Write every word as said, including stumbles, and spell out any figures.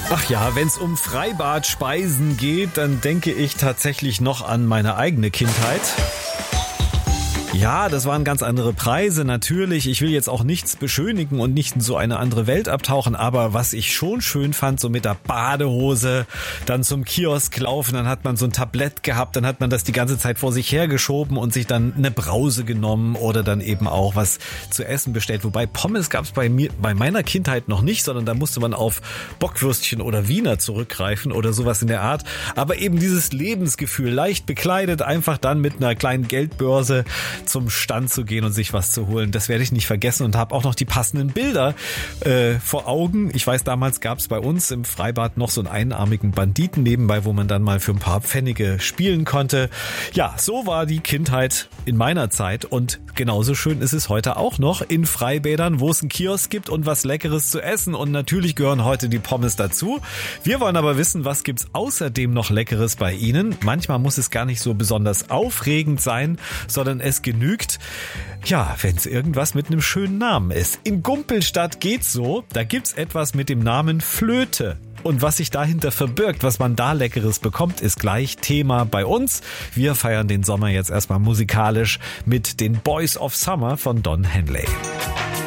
Ach ja, wenn es um Freibad-Speisen geht, dann denke ich tatsächlich noch an meine eigene Kindheit. Ja, das waren ganz andere Preise, natürlich. Ich will jetzt auch nichts beschönigen und nicht in so eine andere Welt abtauchen, aber was ich schon schön fand, so mit der Badehose, dann zum Kiosk laufen, dann hat man so ein Tablett gehabt, dann hat man das die ganze Zeit vor sich hergeschoben und sich dann eine Brause genommen oder dann eben auch was zu essen bestellt. Wobei Pommes gab es bei mir, bei meiner Kindheit noch nicht, sondern da musste man auf Bockwürstchen oder Wiener zurückgreifen oder sowas in der Art. Aber eben dieses Lebensgefühl, leicht bekleidet, einfach dann mit einer kleinen Geldbörse zum Stand zu gehen und sich was zu holen. Das werde ich nicht vergessen und habe auch noch die passenden Bilder äh, vor Augen. Ich weiß, damals gab es bei uns im Freibad noch so einen einarmigen Banditen nebenbei, wo man dann mal für ein paar Pfennige spielen konnte. Ja, so war die Kindheit in meiner Zeit und genauso schön ist es heute auch noch in Freibädern, wo es einen Kiosk gibt und was Leckeres zu essen und natürlich gehören heute die Pommes dazu. Wir wollen aber wissen, was gibt's außerdem noch Leckeres bei Ihnen? Manchmal muss es gar nicht so besonders aufregend sein, sondern es genügt, ja, wenn es irgendwas mit einem schönen Namen ist. In Gumpelstadt geht's so, da gibt's etwas mit dem Namen Flöte. Und was sich dahinter verbirgt, was man da Leckeres bekommt, ist gleich Thema bei uns. Wir feiern den Sommer jetzt erstmal musikalisch mit den Boys of Summer von Don Henley.